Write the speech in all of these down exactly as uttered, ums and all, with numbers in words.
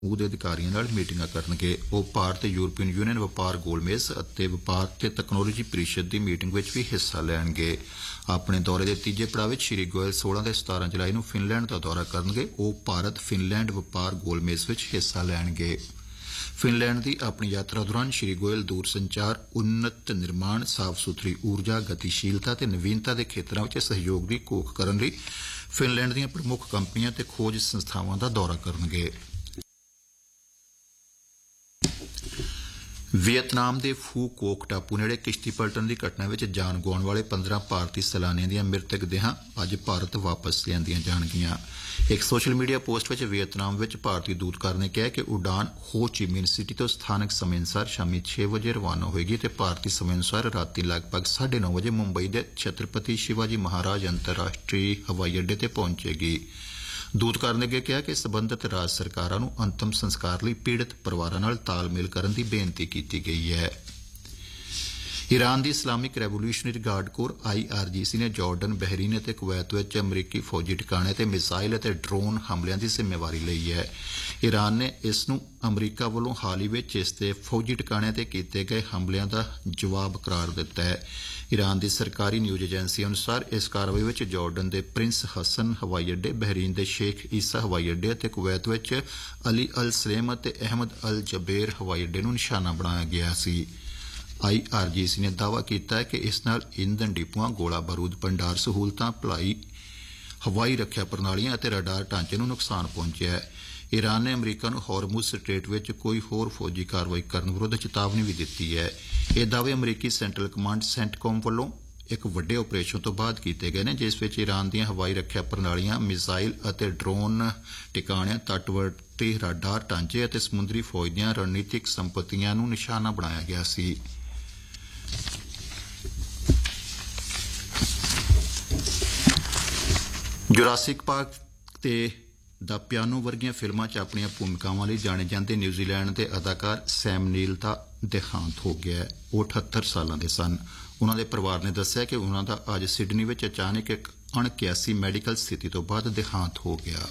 ਉਹਦੇ ਅਧਿਕਾਰੀਆਂ ਨਾਲ ਮੀਟਿੰਗਾਂ ਕਰਨਗੇ। ਉਹ ਭਾਰਤ ਯੂਰਪੀਅਨ ਯੂਨੀਅਨ ਵਪਾਰ ਗੋਲਮੇਜ਼ ਅਤੇ ਵਪਾਰ ਤੇ ਤਕਨਾਲੋਜੀ ਪ੍ਰੀਸ਼ਦ ਦੀ ਮੀਟਿੰਗ ਵਿੱਚ ਵੀ ਹਿੱਸਾ ਲੈਣਗੇ। ਆਪਣੇ ਦੌਰੇ ਦੇ ਤੀਜੇ ਪੜਾਅ ਵਿੱਚ ਸ਼੍ਰੀ ਗੋਇਲ ਸੋਲਾਂ ਤੇ ਸਤਾਰਾਂ ਜੁਲਾਈ ਨੂੰ ਫਿਨਲੈਂਡ ਦਾ ਦੌਰਾ ਕਰਨਗੇ। ਉਹ ਭਾਰਤ ਫਿਨਲੈਂਡ ਵਪਾਰ ਗੋਲਮੇਜ਼ ਵਿੱਚ ਹਿੱਸਾ ਲੈਣਗੇ। ਫਿਨਲੈਂਡ ਦੀ ਆਪਣੀ ਯਾਤਰਾ ਦੌਰਾਨ ਸ਼੍ਰੀ ਗੋਇਲ ਦੂਰ ਸੰਚਾਰ, ਉੱਨਤ ਨਿਰਮਾਣ, ਸਾਫ਼ ਸੁਥਰੀ ਊਰਜਾ, ਗਤੀਸ਼ੀਲਤਾ ਤੇ ਨਵੀਨਤਾ ਦੇ ਖੇਤਰਾਂ ਵਿੱਚ ਸਹਿਯੋਗ ਦੀ ਘੋਖ ਕਰਨ ਲਈ ਫਿਨਲੈਂਡ ਦੀਆਂ ਪ੍ਰਮੁੱਖ ਕੰਪਨੀਆਂ ਤੇ ਖੋਜ ਸੰਸਥਾਵਾਂ ਦਾ ਦੌਰਾ ਕਰਨਗੇ। ਵੀਅਤਨਾਮ ਦੇ ਫੂ ਕੋਕ ਟਾਪੂ ਨੇੜੇ ਕਿਸ਼ਤੀ ਪਲਟਣ ਦੀ ਘਟਨਾ ਵਿੱਚ ਜਾਨ ਗੁਆਉਣ ਵਾਲੇ ਪੰਦਰਾਂ ਭਾਰਤੀ ਸੈਲਾਨੀਆਂ ਦੀਆਂ ਮ੍ਰਿਤਕ ਦੇਹਾਂ ਅੱਜ ਭਾਰਤ ਵਾਪਸ ਲਿਆਂਦੀਆਂ ਜਾਣਗੀਆਂ। ਇੱਕ ਸੋਸ਼ਲ ਮੀਡੀਆ ਪੋਸਟ ਵਿੱਚ ਵੀਅਤਨਾਮ ਵਿੱਚ ਭਾਰਤੀ ਦੂਤਕਾਰ ਨੇ ਕਿਹਾ ਕਿ ਉਡਾਨ ਹੋ ਚੀ ਮਿਨ ਸਿਟੀ ਤੋਂ ਸਥਾਨਕ ਸਮੇਂ ਅਨੁਸਾਰ ਸ਼ਾਮੀ ਛੇ ਵਜੇ ਰਵਾਨਾ ਹੋਏਗੀ ਤੇ ਭਾਰਤੀ ਸਮੇਂ ਅਨੁਸਾਰ ਰਾਤੀ ਲਗਭਗ ਸਾਢੇ ਨੌ ਵਜੇ ਮੁੰਬਈ ਦੇ ਛਤਰਪਤੀ ਸ਼ਿਵਾਜੀ ਮਹਾਰਾਜ ਅੰਤਰਰਾਸ਼ਟਰੀ ਹਵਾਈ ਅੱਡੇ ਤੇ ਪਹੁੰਚੇਗੀ। ਦੂਤਕਾਰ ਨੇ ਅੱਗੇ ਕਿਹਾ ਕਿ ਸਬੰਧਤ ਰਾਜ ਸਰਕਾਰਾਂ ਨੂੰ ਅੰਤਮ ਸੰਸਕਾਰ ਲਈ ਪੀੜਤ ਪਰਿਵਾਰਾਂ ਨਾਲ ਤਾਲਮੇਲ ਕਰਨ ਦੀ ਬੇਨਤੀ ਕੀਤੀ ਗਈ ਹੈ। Iran the Islamic revolutionary guard core I R ਜੀ ਸੀ ਨੇ ਜਾਰਡਨ, ਬਹਿਰੀਨ ਅਤੇ ਕੁਵੈਤ ਵਿੱਚ ਅਮਰੀਕੀ ਫੌਜੀ ਟਿਕਾਣੇ ਤੇ ਮਿਸਾਈਲ ਅਤੇ ਡਰੋਨ ਹਮਲਿਆਂ ਦੀ ਜ਼ਿੰਮੇਵਾਰੀ ਲਈ ਹੈ। ਈਰਾਨ ਨੇ ਇਸ ਨੂੰ ਅਮਰੀਕਾ ਵੱਲੋਂ ਹਾਲ ਹੀ ਵਿੱਚ ਇਸ ਦੇ ਫੌਜੀ ਟਿਕਾਣਿਆਂ ਤੇ ਕੀਤੇ ਗਏ ਹਮਲਿਆਂ ਦਾ ਜਵਾਬ ਕਰਾਰ ਦਿੱਤਾ ਹੈ। ਈਰਾਨ ਦੀ ਸਰਕਾਰੀ ਨਿਊਜ਼ ਏਜੰਸੀ ਅਨੁਸਾਰ ਇਸ ਕਾਰਵਾਈ ਵਿੱਚ ਜਾਰਡਨ ਦੇ ਪ੍ਰਿੰਸ ਹਸਨ ਹਵਾਈ ਅੱਡੇ, ਬਹਿਰੀਨ ਦੇ ਸ਼ੇਖ ਈਸਾ ਹਵਾਈ ਅੱਡੇ ਅਤੇ ਕੁਵੈਤ ਵਿੱਚ ਅਲੀ ਅਲ ਸਲੇਮ ਅਤੇ ਅਹਿਮਦ ਅਲ ਜਬੇਰ ਹਵਾਈ ਅੱਡੇ ਨੂੰ ਨਿਸ਼ਾਨਾ ਬਣਾਇਆ ਗਿਆ ਸੀ। ਆਈ ਆਰ ਜੀ ਸੀ ਨੇ ਦਾਅਵਾ ਕੀਤਾ ਹੈ ਕਿ ਇਸ ਨਾਲ ਈਂਧਨ ਡਿਪੂਆਂ, ਗੋਲਾ ਬਾਰੂਦ ਭੰਡਾਰ ਸਹੂਲਤਾਂ, ਭਲਾਈ, ਹਵਾਈ ਰੱਖਿਆ ਪ੍ਰਣਾਲੀਆਂ ਅਤੇ ਰਡਾਰ ਢਾਂਚੇ ਨੂੰ ਨੁਕਸਾਨ ਪਹੁੰਚਿਆ ਹੈ। ਈਰਾਨ ਨੇ ਅਮਰੀਕਾ ਨੂੰ ਹਾਰਮੁਜ਼ ਸਟ੍ਰੇਟ ਵਿੱਚ ਕੋਈ ਹੋਰ ਫੌਜੀ ਕਾਰਵਾਈ ਕਰਨ ਵਿਰੁੱਧ ਚੇਤਾਵਨੀ ਵੀ ਦਿੱਤੀ ਹੈ। ਇਹ ਦਾਅਵੇ ਅਮਰੀਕੀ ਸੈਂਟਰਲ ਕਮਾਂਡ ਸੈਂਟਕੌਮ ਵੱਲੋਂ ਇੱਕ ਵੱਡੇ ਆਪਰੇਸ਼ਨ ਤੋਂ ਬਾਅਦ ਕੀਤੇ ਗਏ ਨੇ, ਜਿਸ ਵਿੱਚ ਈਰਾਨ ਦੀਆਂ ਹਵਾਈ ਰੱਖਿਆ ਪ੍ਰਣਾਲੀਆਂ, ਮਿਜ਼ਾਈਲ ਅਤੇ ਡਰੋਨ ਟਿਕਾਣਿਆਂ, ਤੱਟਵਰਤੀ ਰਡਾਰ ਢਾਂਚੇ ਅਤੇ ਸਮੁੰਦਰੀ ਫੌਜ ਦੀਆਂ ਰਣਨੀਤਿਕ ਸੰਪਤੀਆਂ ਨੂੰ ਨਿਸ਼ਾਨਾ ਬਣਾਇਆ ਗਿਆ ਸੀ। ਜੁਰਾਸਿਕ ਪਾਰਕ ਤੇ ਦਾ ਪਿਆਨੋ ਵਰਗੀਆਂ ਫਿਲਮਾਂ 'ਚ ਆਪਣੀਆਂ ਭੂਮਿਕਾਵਾਂ ਲਈ ਜਾਣੇ ਜਾਂਦੇ ਨਿਊਜ਼ੀਲੈਂਡ ਦੇ ਅਦਾਕਾਰ ਸੈਮ ਨੀਲ ਦਾ ਦੇਹਾਂਤ ਹੋ ਗਿਆ। ਉਹ ਅਠੱਤਰ ਸਾਲਾਂ ਦੇ ਸਨ। ਉਹਨਾਂ ਦੇ ਪਰਿਵਾਰ ਨੇ ਦੱਸਿਆ ਕਿ ਉਹਨਾਂ ਦਾ ਅੱਜ ਸਿਡਨੀ ਵਿੱਚ ਅਚਾਨਕ ਇੱਕ ਅਣਕਿਆਸੀ ਮੈਡੀਕਲ ਸਥਿਤੀ ਤੋਂ ਬਾਅਦ ਦੇਹਾਂਤ ਹੋ ਗਿਆ।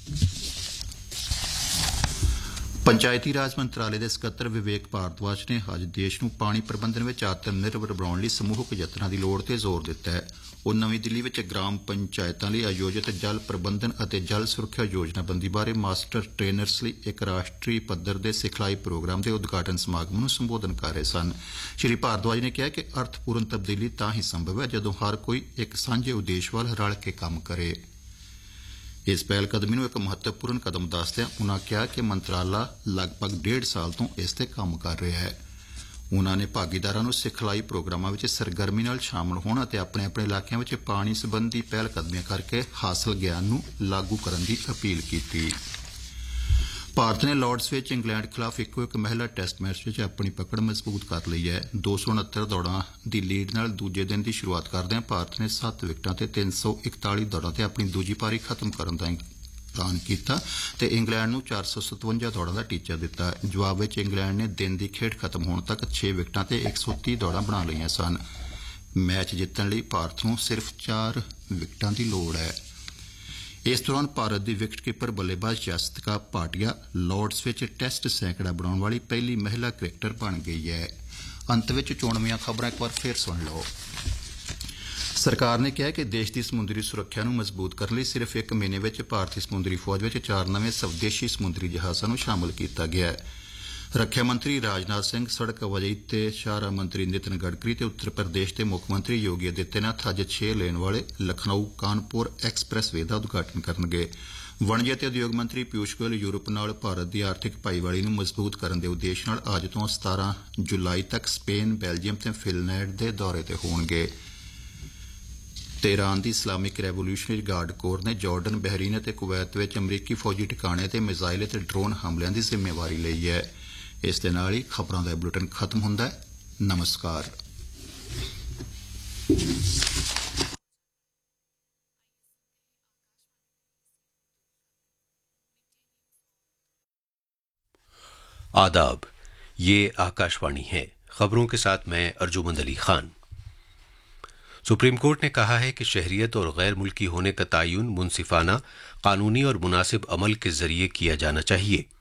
ਪੰਚਾਇਤੀ ਰਾਜ ਮੰਤਰਾਲੇ ਦੇ ਸਕੱਤਰ ਵਿਵੇਕ ਭਾਰਦਵਾਜ ਨੇ ਅੱਜ ਦੇਸ਼ ਨੂੰ ਪਾਣੀ ਪ੍ਰਬੰਧਨ ਵਿੱਚ ਆਤਮ ਨਿਰਭਰ ਬਣਾਉਣ ਲਈ ਸਮੂਹਕ ਯਤਨਾਂ ਦੀ ਲੋੜ ਤੇ ਜ਼ੋਰ ਦਿੱਤਾ ਹੈ। ਉਹ ਨਵੀਂ ਦਿੱਲੀ ਵਿੱਚ ਗ੍ਰਾਮ ਪੰਚਾਇਤਾਂ ਲਈ ਆਯੋਜਿਤ ਜਲ ਪ੍ਰਬੰਧਨ ਅਤੇ ਜਲ ਸੁਰੱਖਿਆ ਯੋਜਨਾਬੰਦੀ ਬਾਰੇ ਮਾਸਟਰ ਟ੍ਰੇਨਰਸ ਲਈ ਇੱਕ ਰਾਸ਼ਟਰੀ ਪੱਧਰ ਦੇ ਸਿਖਲਾਈ ਪ੍ਰੋਗਰਾਮ ਦੇ ਉਦਘਾਟਨ ਸਮਾਗਮ ਨੂੰ ਸੰਬੋਧਨ ਕਰ ਰਹੇ ਸਨ। ਸ਼੍ਰੀ ਭਾਰਦਵਾਜ ਨੇ ਕਿਹਾ ਕਿ ਅਰਥਪੂਰਨ ਤਬਦੀਲੀ ਤਾਂ ਹੀ ਸੰਭਵ ਹੈ ਜਦੋਂ ਹਰ ਕੋਈ ਇੱਕ ਸਾਂਝੇ ਉਦੇਸ਼ ਵੱਲ ਰਲ ਕੇ ਕੰਮ ਕਰੇ। ਇਸ ਪਹਿਲ ਕਦਮੀ ਨੂੰ ਇੱਕ ਮਹੱਤਵਪੂਰਨ ਕਦਮ ਦੱਸਦਿਆਂ ਉਨ੍ਹਾਂ ਕਿਹਾ ਕਿ ਮੰਤਰਾਲਾ ਲਗਭਗ ਡੇਢ ਸਾਲ ਤੋਂ ਇਸ ਤੇ ਕੰਮ ਕਰ ਰਿਹਾ ਹੈ। ਉਨ੍ਹਾਂ ਨੇ ਭਾਗੀਦਾਰਾਂ ਨੂੰ ਸਿਖਲਾਈ ਪ੍ਰੋਗਰਾਮਾਂ ਵਿੱਚ ਸਰਗਰਮੀ ਨਾਲ ਸ਼ਾਮਲ ਹੋਣ ਅਤੇ ਆਪਣੇ ਆਪਣੇ ਇਲਾਕਿਆਂ ਵਿੱਚ ਪਾਣੀ ਸੰਬੰਧੀ ਪਹਿਲ ਕਦਮੀਆਂ ਕਰਕੇ ਹਾਸਲ ਗਿਆਨ ਨੂੰ ਲਾਗੂ ਕਰਨ ਦੀ ਅਪੀਲ ਕੀਤੀ। ਭਾਰਤ ਨੇ ਲਾਰਡਸ ਵਿੱਚ ਇੰਗਲੈਂਡ ਖਿਲਾਫ ਇੱਕੋ ਇੱਕ ਮਹਿਲਾ ਟੈਸਟ ਮੈਚ ਵਿੱਚ ਆਪਣੀ ਪਕੜ ਮਜ਼ਬੂਤ ਕਰ ਲਈ ਹੈ। ਦੋ ਸੌ ਉਨੱਤਰ ਦੌੜਾਂ ਦੀ ਲੀਡ ਨਾਲ ਦੂਜੇ ਦਿਨ ਦੀ ਸ਼ੁਰੂਆਤ ਕਰਦਿਆਂ ਭਾਰਤ ਨੇ ਸੱਤ ਵਿਕਟਾਂ ਤੇ ਤਿੰਨ ਸੌ ਇਕਤਾਲੀ ਦੌੜਾਂ ਤੇ ਆਪਣੀ ਦੂਜੀ ਪਾਰੀ ਖਤਮ ਕਰਨ ਦਾ ਐਲਾਨ ਕੀਤਾ ਤੇ ਇੰਗਲੈਂਡ ਨੂੰ ਚਾਰ ਸੌ ਸਤਵੰਜਾ ਦੌੜਾਂ ਦਾ ਟੀਚਾ ਦਿੱਤਾ। ਜਵਾਬ ਵਿੱਚ ਇੰਗਲੈਂਡ ਨੇ ਦਿਨ ਦੀ ਖੇਡ ਖਤਮ ਹੋਣ ਤੱਕ ਛੇ ਵਿਕਟਾਂ ਤੇ ਇੱਕ ਸੌ ਤੀਹ ਦੌੜਾਂ ਬਣਾ ਲਈਆਂ ਸਨ। ਮੈਚ ਜਿੱਤਣ ਲਈ ਭਾਰਤ ਨੂੰ ਸਿਰਫ ਚਾਰ ਵਿਕਟਾਂ ਦੀ ਲੋੜ ਹੈ। ਇਸ ਦੌਰਾਨ ਭਾਰਤ ਦੀ ਵਿਕਟ ਕੀਪਰ ਬੱਲੇਬਾਜ਼ ਜਸਤਿਕਾ ਭਾਟੀਆ ਲਾਰਡਸ ਵਿੱਚ ਟੈਸਟ ਸੈਂਕੜਾ ਬਣਾਉਣ ਵਾਲੀ ਪਹਿਲੀ ਮਹਿਲਾ ਕ੍ਰਿਕਟਰ ਬਣ ਗਈ ਹੈ। ਅੰਤ ਵਿੱਚ ਚੋਣਵੀਆਂ ਖਬਰਾਂ ਇੱਕ ਵਾਰ ਫਿਰ ਸੁਣ ਲਓ। ਸਰਕਾਰ ਨੇ ਕਿਹਾ ਕਿ ਦੇਸ਼ ਦੀ ਸਮੁੰਦਰੀ ਸੁਰੱਖਿਆ ਨੂੰ ਮਜ਼ਬੂਤ ਕਰਨ ਲਈ ਸਿਰਫ ਇੱਕ ਮਹੀਨੇ ਵਿੱਚ ਭਾਰਤੀ ਸਮੁੰਦਰੀ ਫੌਜ ਵਿੱਚ ਚਾਰ ਨਵੇਂ ਸਵਦੇਸ਼ੀ ਸਮੁੰਦਰੀ ਜਹਾਜ਼ਾਂ ਨੂੰ ਸ਼ਾਮਲ ਕੀਤਾ ਗਿਆ ਹੈ। ਰੱਖਿਆ ਮੰਤਰੀ ਰਾਜਨਾਥ ਸਿੰਘ, ਸੜਕ ਆਵਾਜਾਈ ਤੇ ਸ਼ਾਹਰਾਹ ਮੰਤਰੀ ਨਿਤਿਨ ਗਡਕਰੀ ਤੇ ਉੱਤਰ ਪ੍ਰਦੇਸ਼ ਦੇ ਮੁੱਖ ਮੰਤਰੀ ਯੋਗੀ ਆਦਿੱਤਿਆਨਾਥ ਅੱਜ ਛੇ ਲੇਨ ਵਾਲੇ ਲਖਨਊ ਕਾਨਪੁਰ ਐਕਸਪ੍ਰੈਸਵੇ ਦਾ ਉਦਘਾਟਨ ਕਰਨਗੇ। ਵਣਜ ਅਤੇ ਉਦਯੋਗ ਮੰਤਰੀ ਪਿਊਸ਼ ਗੋਇਲ ਯੂਰਪ ਨਾਲ ਭਾਰਤ ਦੀ ਆਰਥਿਕ ਭਾਈਵਾਲੀ ਨੂੰ ਮਜ਼ਬੂਤ ਕਰਨ ਦੇ ਉਦੇਸ਼ ਨਾਲ ਅੱਜ ਤੋਂ ਸਤਾਰਾਂ ਜੁਲਾਈ ਤੱਕ ਸਪੇਨ, ਬੈਲਜੀਅਮ ਤੇ ਫਿਨਲੈਂਡ ਦੇ ਦੌਰੇ ਤੇ ਹੋਣਗੇ। ਤੇ ਈਰਾਨ ਦੀ ਇਸਲਾਮਿਕ ਰੈਵੋਲੂਸ਼ਨਰੀ ਗਾਰਡ ਕੋਰ ਨੇ ਜਾਰਡਨ, ਬਹਿਰੀਨ ਅਤੇ ਕੁਵੈਤ ਵਿੱਚ ਅਮਰੀਕੀ ਫੌਜੀ ਟਿਕਾਣੇ ਤੇ ਮਿਜ਼ਾਈਲ ਅਤੇ ਡਰੋਨ ਹਮਲਿਆਂ ਦੀ ਜ਼ਿੰਮੇਵਾਰੀ ਲਈ ਹੈ। ਇਸ ਦੇ ਨਾਲ ਹੀ ਖਬਰਾਂ ਦਾ ਬੁਲੇਟਿਨ ਖਤਮ ਹੁੰਦਾ ਹੈ। ਨਮਸਕਾਰ। आदाब, ये आकाशवाणी है। खबरों के साथ मैं अर्जुमंद अली खान। सुप्रीम कोर्ट ने कहा है कि शहरियत और गैर मुल्की होने का तयन मुनसिफाना, कानूनी और मुनासिब अमल के जरिए किया जाना चाहिए।